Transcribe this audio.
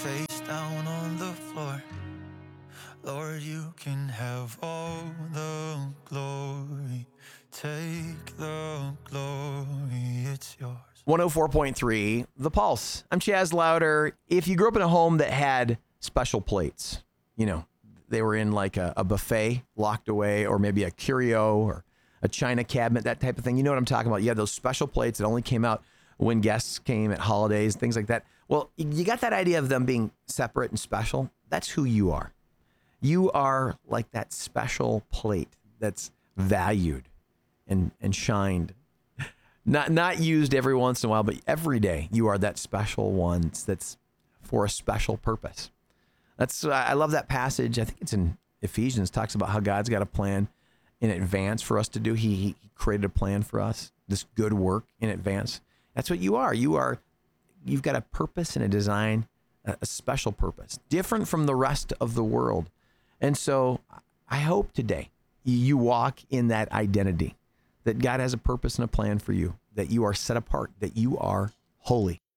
Face down on the floor. Lord, you can have all the glory. Take the glory, it's yours. 104.3, The Pulse. I'm Chaz Louder. If you grew up in a home that had special plates, you know, they were in like a buffet locked away, or maybe a curio or a china cabinet, that type of thing. You know what I'm talking about? You had those special plates that only came out when guests came at holidays, things like that. Well, you got that idea of them being separate and special. That's who you are. You are like that special plate that's valued and shined. Not used every once in a while, but every day you are that special one that's for a special purpose. I love that passage. I think it's in Ephesians. Talks about how God's got a plan in advance for us to do. He created a plan for us, this good work in advance. That's what you are. You've got a purpose and a design, a special purpose, different from the rest of the world. And so I hope today you walk in that identity, that God has a purpose and a plan for you, that you are set apart, that you are holy.